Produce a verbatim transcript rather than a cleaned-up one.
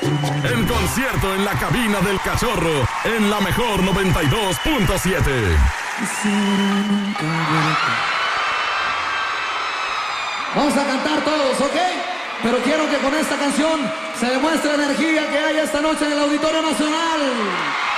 En concierto en la cabina del Cachorro, en la mejor noventa y dos punto siete. Vamos a cantar todos, ¿ok? Pero quiero que con esta canción se demuestre la energía que hay esta noche en el Auditorio Nacional.